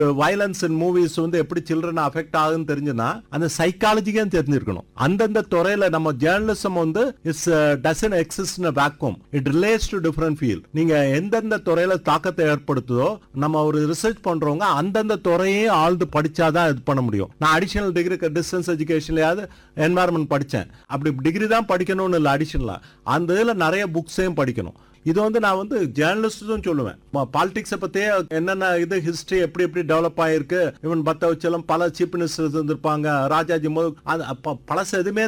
Violence in movies வந்து எப்படி children affect ஆகுன்னு தெரிஞ்சுன்னா அந்த சைக்காலஜிக்கே தெரிஞ்சிருக்கணும். அந்தந்த துறையில நம்ம ஜேர்னலிசம் வந்து is dozen exist in vacuum, it relates to different field. நீங்க எந்தெந்த துறையில தாக்கத்தை ஏற்படுத்துதோ நம்ம ஒரு ரிசர்ச் பண்றவங்க அந்தந்த துறையே ஆழ்ந்து படிச்சாதான் இது பண்ண முடியும். நான் அடிஷனல் டிகிரி டிஸ்டன்ஸ் எஜுகேஷன்லயாவது என்வாயர்மெண்ட் படிச்சேன், அப்படி டிகிரி தான் படிக்கணும்னு இல்லை, அடிஷனலா அந்த இதுல நிறைய புக்ஸையும் படிக்கணும். இது வந்து நான் வந்து ஜேர்னலிஸ்டும் சொல்லுவேன். பாலிடிக்ஸை பத்தியே என்னென்ன இது ஹிஸ்டரி எப்படி எப்படி டெவலப் ஆயிருக்கு, இவன் பத்த வச்சாலும் பல சீஃப் மினிஸ்டர்ஸ் இருந்திருப்பாங்க, ராஜாஜி பழசு எதுவுமே